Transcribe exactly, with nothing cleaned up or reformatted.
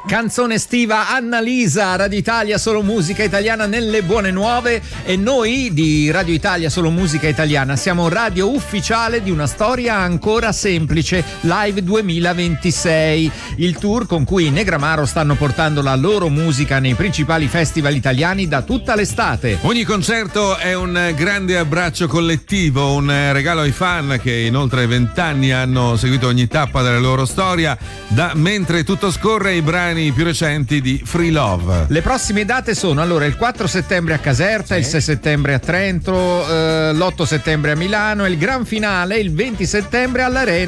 Canzone estiva Annalisa, Radio Italia, solo musica italiana nelle buone nuove, e noi di Radio Italia, solo musica italiana, siamo radio ufficiale di una storia ancora semplice, Live duemilaventisei, il tour con cui i Negramaro stanno portando la loro musica nei principali festival italiani da tutta l'estate. Ogni concerto è un grande abbraccio collettivo, un regalo ai fan che in oltre vent'anni hanno seguito ogni tappa della loro storia, da Mentre tutto scorre i brani più recenti di Free Love. Le prossime date sono allora il quattro settembre a Caserta, sì. il sei settembre a Trento, eh, l'otto settembre a Milano e il gran finale il venti settembre all'Arena